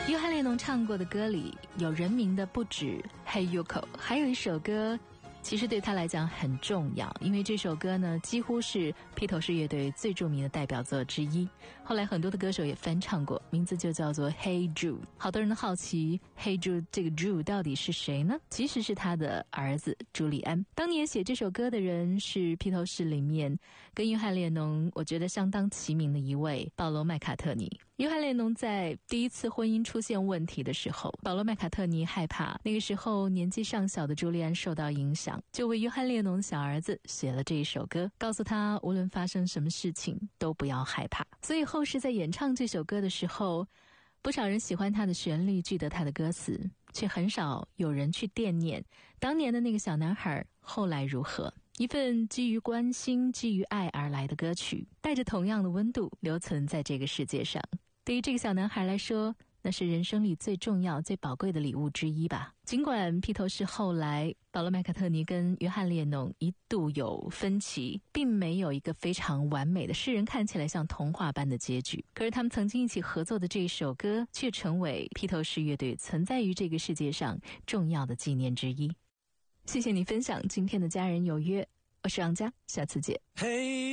约翰列侬唱过的歌里有人名的不止 Hey Yoko， 还有一首歌其实对他来讲很重要，因为这首歌呢几乎是披头士乐队最著名的代表作之一，后来很多的歌手也翻唱过，名字就叫做 Hey Jude。 好多人都好奇 Hey Jude 这个 Jude 到底是谁呢？其实是他的儿子朱利安。当年写这首歌的人是披头士里面跟约翰列侬我觉得相当齐名的一位保罗麦卡特尼。约翰列侬在第一次婚姻出现问题的时候，保罗麦卡特尼害怕那个时候年纪尚小的朱利安受到影响，就为约翰列侬小儿子写了这一首歌，告诉他无论发生什么事情都不要害怕。所以后世在演唱这首歌的时候，不少人喜欢他的旋律，记得他的歌词，却很少有人去惦念当年的那个小男孩后来如何。一份基于关心基于爱而来的歌曲，带着同样的温度留存在这个世界上。对于这个小男孩来说，那是人生里最重要最宝贵的礼物之一吧。尽管披头士后来保罗麦卡特尼跟约翰列侬一度有分歧，并没有一个非常完美的世人看起来像童话般的结局，可是他们曾经一起合作的这一首歌却成为披头士乐队存在于这个世界上重要的纪念之一。谢谢你分享今天的家人有约，我是王佳，下次见。